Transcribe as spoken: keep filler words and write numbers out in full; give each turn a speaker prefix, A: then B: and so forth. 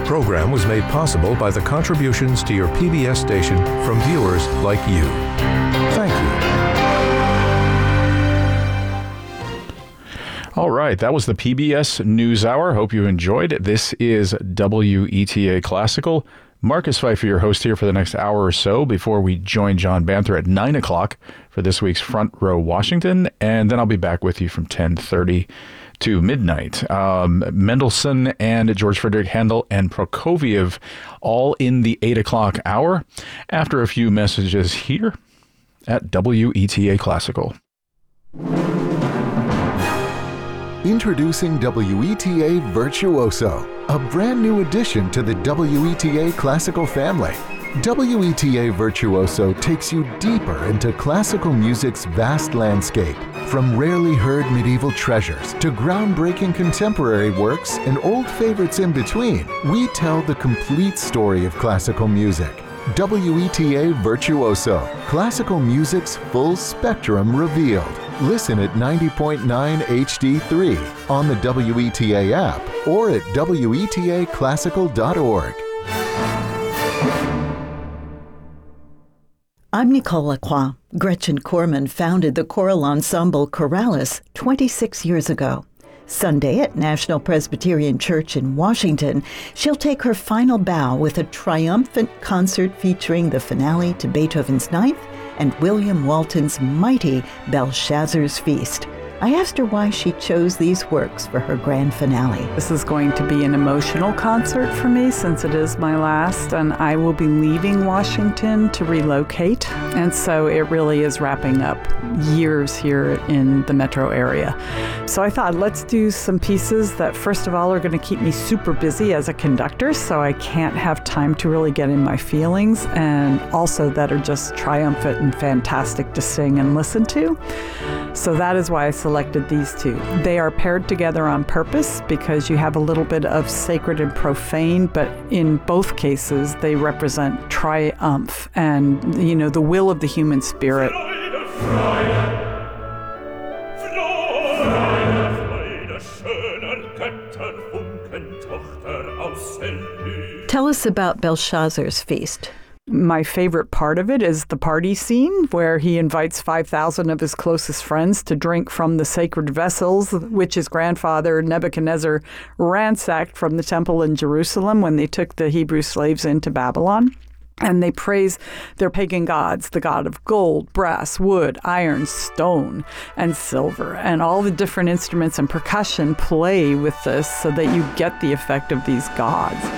A: program was made possible by the contributions to your P B S station from viewers like you. Thank you.
B: All right, that was the P B S NewsHour. Hope you enjoyed. This is W E T A Classical. Marcus Pfeiffer, your host here for the next hour or so before we join John Banther at nine o'clock for this week's Front Row Washington. And then I'll be back with you from ten thirty to midnight. Um, Mendelssohn and George Frederick Handel and Prokofiev all in the eight o'clock hour after a few messages here at W E T A Classical.
C: Introducing W E T A Virtuoso, a brand new addition to the W E T A Classical family. W E T A Virtuoso takes you deeper into classical music's vast landscape. From rarely heard medieval treasures to groundbreaking contemporary works and old favorites in between, we tell the complete story of classical music. W E T A Virtuoso, classical music's full spectrum revealed. Listen at ninety point nine H D three on the W E T A app or at W E T A classical dot org.
D: I'm Nicole Lacroix. Gretchen Korman founded the choral ensemble Chorales twenty-six years ago. Sunday at National Presbyterian Church in Washington, she'll take her final bow with a triumphant concert featuring the finale to Beethoven's Ninth and William Walton's mighty Belshazzar's Feast. I asked her why she chose these works for her grand finale.
E: This is going to be an emotional concert for me since it is my last, and I will be leaving Washington to relocate. And so it really is wrapping up years here in the metro area. So I thought, let's do some pieces that, first of all, are going to keep me super busy as a conductor, so I can't have time to really get in my feelings, and also that are just triumphant and fantastic to sing and listen to. So that is why I selected these two. They are paired together on purpose because you have a little bit of sacred and profane, but in both cases, they represent triumph and, you know, the will of the human spirit.
D: Tell us about Belshazzar's Feast.
E: My favorite part of it is the party scene where he invites five thousand of his closest friends to drink from the sacred vessels, which his grandfather Nebuchadnezzar ransacked from the temple in Jerusalem when they took the Hebrew slaves into Babylon. And they praise their pagan gods, the god of gold, brass, wood, iron, stone, and silver. And all the different instruments and percussion play with this so that you get the effect of these gods.